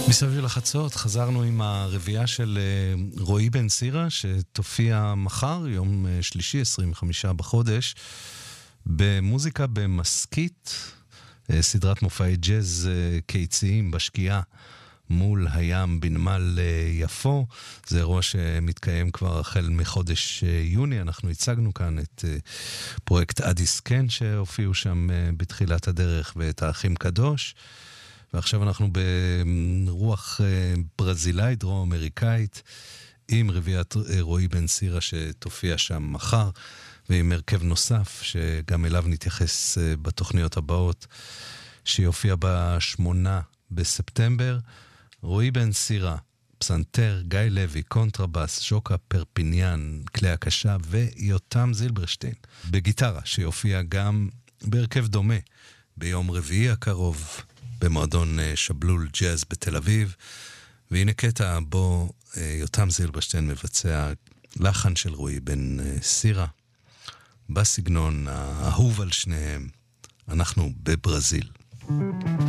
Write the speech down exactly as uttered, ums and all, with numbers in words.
מסביב לחצות חזרנו עם הרביעייה של רועי בן סירה שתופיע מחר, יום שלישי עשרים וחמישה בחודש, במוזיקה במסקית, סדרת מופעי ג'אז קיציים בשקיעה מול הים בנמל יפו. זה אירוע שמתקיים כבר החל מחודש יוני. אנחנו הצגנו כאן את פרויקט אדיס קן שהופיעו שם בתחילת הדרך ואת האחים קדוש, ועכשיו אנחנו ברוח ברזילאית, דרום-אמריקאית, עם רביעיית רועי בן סירה שתופיע שם מחר, ועם הרכב נוסף שגם אליו נתייחס בתוכניות הבאות, שיופיע בשמונה בספטמבר. רועי בן סירה, פסנתר, גיא לוי, קונטרבס, שוקה פרפיניאן, כלי הקשה, ויותם זילברשטיין בגיטרה, שיופיע גם בהרכב דומה ביום רביעי הקרוב במועדון שבלול ג'אז בתל אביב. והנה קטע בו יותם זילברשטיין מבצע לחן של רועי בן סירה בסגנון האהוב על שניהם. אנחנו בברזיל.